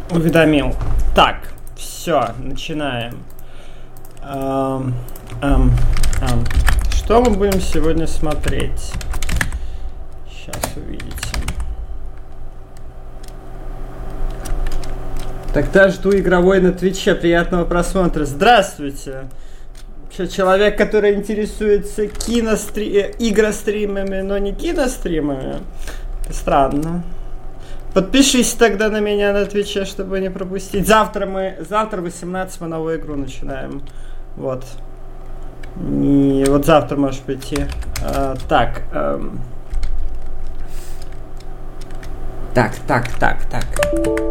уведомил. Так, все, начинаем. Что мы будем сегодня смотреть? Сейчас увидите. Тогда жду игровой на Твиче. Приятного просмотра. Здравствуйте. Человек, который интересуется игростримами, но не киностримами. Это странно. Подпишись тогда на меня на Твиче, чтобы не пропустить. Завтра 18 мы новую игру начинаем. Вот. И вот завтра можешь прийти. Так. Так.